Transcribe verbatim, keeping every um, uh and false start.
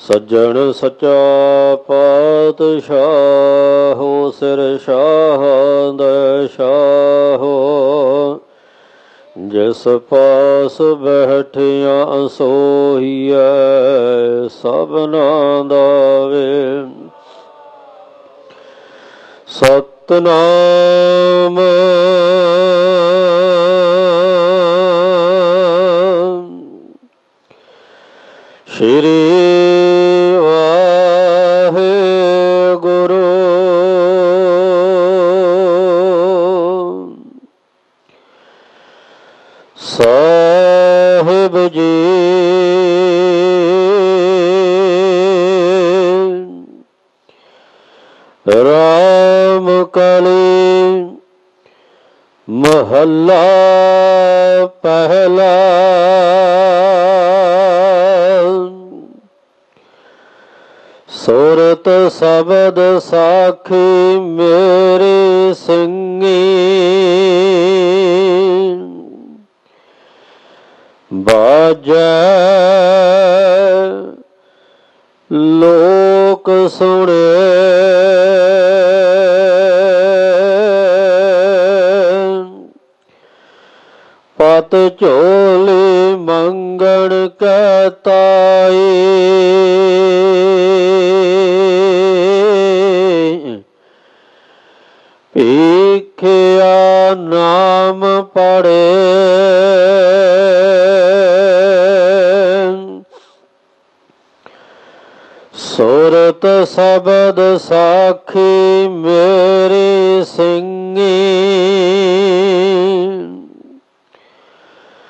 ਸੱਜਣ ਸੱਚਾ ਪਾਤਸ਼ਾਹੋ ਸਿਰ ਸ਼ਾਹਾਂ ਦਾ ਸ਼ਾਹੋ। ਜਿਸ ਪਾਸ ਬੈਠਿਆ ਸੋਹੀਐ ਸਭਨਾਂ ਦਾ ਵੇ। ਸਤਨਾਮ ਸ਼੍ਰੀ ਵਾਹਿਗੁਰੂ ਸਾਹਿਬ ਜੀ। ਰਾਮ ਕਲੀ ਮਹੱਲਾ ਪਹਿਲਾ। ਸੁਰਤ ਸ਼ਬਦ ਸਾਖੀ ਮੇਰੀ ਸਿੰਘੀ। ਬਾਜੈ ਲੋਕ ਸੁਣੇ। ਪਤ ਝੋਲੀ ਮੰਗਣ ਕੈ ਤਾਈ। ਭੀਖਿਆ ਨਾਮ ਪੜ੍ਹੇ। ਸੁਰਤ ਸ਼ਬਦ ਸਾਖੀ ਮੇਰੀ ਸਿੰਘ